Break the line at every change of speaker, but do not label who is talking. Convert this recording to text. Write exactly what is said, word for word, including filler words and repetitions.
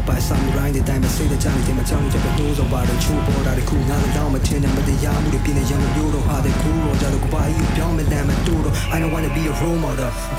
ပိုင်ဆောင်ရိုင်းတဲ့တိုင်းမှာစိတ်တကြတဲ့မှာကြောင်းချက်ပဲလို့ဆိုပါတယ်ချိုးပေါ်တာတခုငါတော့မထင်တဲ့မတရားမှုတွေပြင်းနေရန်ကိုပြောတော့ဟာတဲ့ကိုတော့ကြတော့ကိုပါကြီးပြောင်းမလန်မတူတော့ I don't wanna be a role model